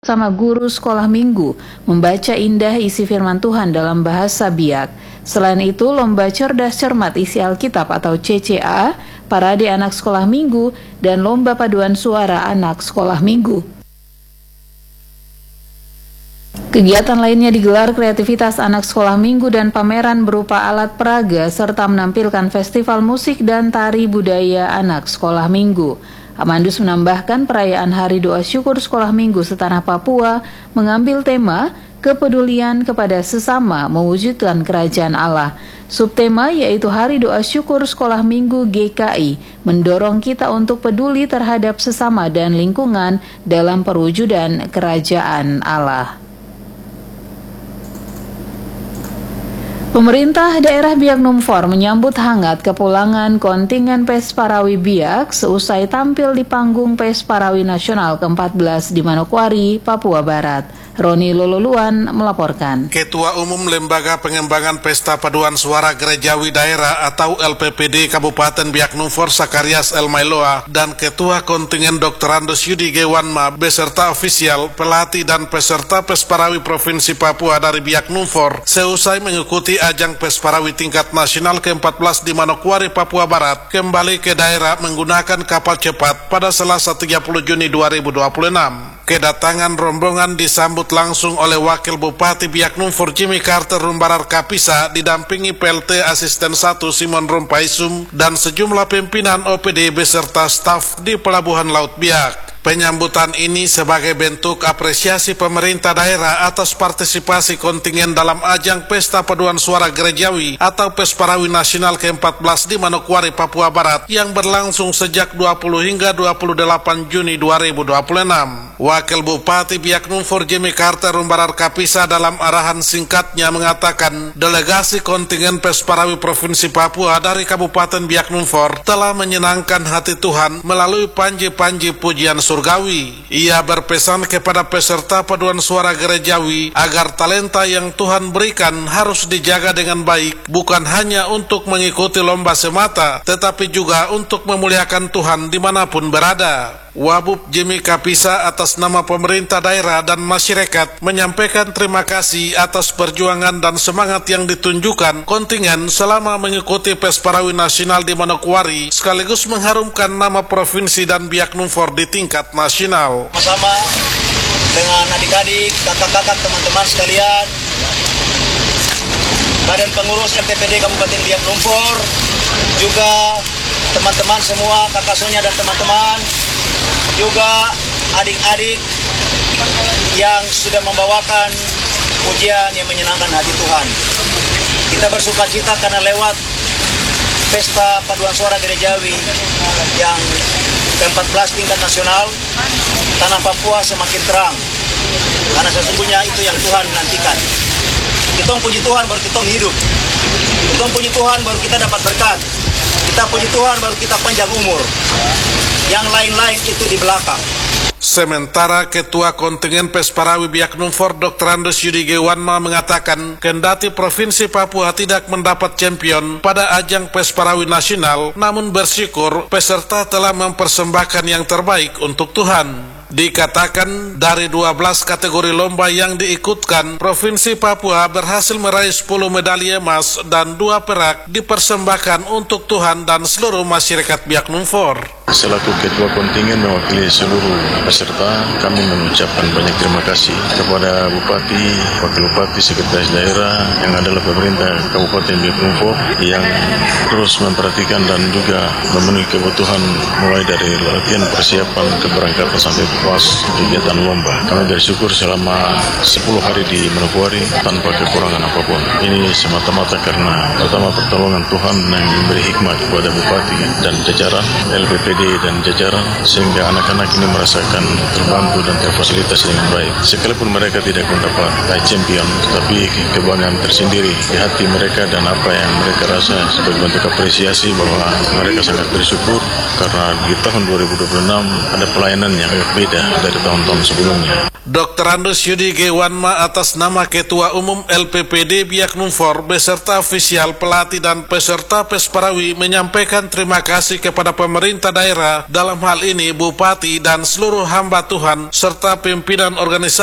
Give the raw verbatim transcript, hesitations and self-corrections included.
sama guru sekolah minggu membaca indah isi firman Tuhan dalam bahasa Biak. Selain itu, lomba cerdas cermat isi Alkitab atau C C A, parade anak sekolah minggu, dan lomba paduan suara anak sekolah minggu. Kegiatan lainnya digelar kreativitas anak sekolah minggu dan pameran berupa alat peraga serta menampilkan festival musik dan tari budaya anak sekolah minggu. Amandus menambahkan perayaan Hari Doa Syukur Sekolah Minggu setanah Papua mengambil tema kepedulian kepada sesama mewujudkan kerajaan Allah. Subtema yaitu Hari Doa Syukur Sekolah Minggu G K I mendorong kita untuk peduli terhadap sesama dan lingkungan dalam perwujudan kerajaan Allah. Pemerintah daerah Biak Numfor menyambut hangat kepulangan kontingen Pes Parawi Biak seusai tampil di panggung Pes Parawi Nasional ke empat belas di Manokwari, Papua Barat. Roni Lololuan melaporkan. Ketua Umum Lembaga Pengembangan Pesta Paduan Suara Gerejawi Daerah atau L P P D Kabupaten Biak Numfor Sakarias Elmailoa dan Ketua Kontingen doktor Andos Yudi Gewanma beserta ofisial, pelatih dan peserta Pes Parawi Provinsi Papua dari Biak Numfor seusai mengikuti ajang Pes Parawi tingkat nasional ke empat belas di Manokwari, Papua Barat kembali ke daerah menggunakan kapal cepat pada Selasa tiga puluh Juni dua ribu dua puluh enam. Kedatangan rombongan disambut langsung oleh Wakil Bupati Biak Numfor Jimmy Carter Rumbarar Kapisa didampingi P L T Asisten satu Simon Rumpaisum dan sejumlah pimpinan O P D beserta staf di Pelabuhan Laut Biak. Penyambutan ini sebagai bentuk apresiasi pemerintah daerah atas partisipasi kontingen dalam ajang Pesta Paduan Suara Gerejawi atau Pes Parawi Nasional ke empat belas di Manokwari, Papua Barat yang berlangsung sejak dua puluh hingga dua puluh delapan Juni dua ribu dua puluh enam. Wakil Bupati Biak Numfor Jimmy Carter Rumbarar Kapisa dalam arahan singkatnya mengatakan delegasi kontingen Pes Parawi Provinsi Papua dari Kabupaten Biak Numfor telah menyenangkan hati Tuhan melalui panji-panji pujian surgawi. Ia berpesan kepada peserta paduan suara gerejawi agar talenta yang Tuhan berikan harus dijaga dengan baik, bukan hanya untuk mengikuti lomba semata, tetapi juga untuk memuliakan Tuhan dimanapun berada. Wabub Jimmy Kapisa atas nama pemerintah daerah dan masyarakat menyampaikan terima kasih atas perjuangan dan semangat yang ditunjukkan kontingen selama mengikuti Pes Parawi Nasional di Manokwari sekaligus mengharumkan nama provinsi dan Biak Numfor di tingkat nasional. Bersama dengan adik-adik, kakak-kakak, teman-teman sekalian, Badan Pengurus L P P D Kabupaten Biak Numfor, juga teman-teman semua, kakak Sonya dan teman-teman, juga adik-adik yang sudah membawakan pujian yang menyenangkan hati Tuhan. Kita bersuka cita karena lewat Pesta Paduan Suara Gerejawi yang ke empat belas tingkat nasional, tanah Papua semakin terang. Karena sesungguhnya itu yang Tuhan nantikan. Kita puji Tuhan baru kita hidup. Kita puji Tuhan baru kita dapat berkat. Kita puji Tuhan baru kita panjang umur. Yang lain-lain itu di belakang. Sementara Ketua Kontingen Pes Parawi Biak Numfor doktor Andos Yudi Gewanma mengatakan kendati Provinsi Papua tidak mendapat champion pada ajang Pes Parawi Nasional, namun bersyukur peserta telah mempersembahkan yang terbaik untuk Tuhan. Dikatakan dari dua belas kategori lomba yang diikutkan, Provinsi Papua berhasil meraih sepuluh medali emas dan dua perak dipersembahkan untuk Tuhan dan seluruh masyarakat Biak Numfor. Selaku Ketua Kontingen mewakili seluruh peserta, kami mengucapkan banyak terima kasih kepada Bupati, Wakil Bupati, Sekretaris Daerah yang adalah pemerintah Kabupaten Biak Numfor yang terus memperhatikan dan juga memenuhi kebutuhan mulai dari latihan persiapan keberangkatan sampai puas kegiatan lomba. Kami bersyukur selama sepuluh hari di Manokwari tanpa kekurangan apapun. Ini semata-mata karena pertama pertolongan Tuhan yang memberi hikmat kepada Bupati dan jajaran L P P D dan jajaran sehingga anak-anak ini merasakan terbantu dan terfasilitasi dengan baik. Sekalipun mereka tidak mendapat champion, tapi kebanggaan tersendiri di hati mereka dan apa yang mereka rasa sebagai bentuk apresiasi bahwa mereka sangat bersyukur karena di tahun dua ribu dua puluh enam ada pelayanan yang beda berbeda dari tahun-tahun sebelumnya. dokter Andus Yudi Gewanma atas nama Ketua Umum L P P D Biak Numfor beserta ofisial pelatih dan peserta Pesparawi menyampaikan terima kasih kepada pemerintah daerah, dalam hal ini Bupati dan seluruh hamba Tuhan serta pimpinan organisasi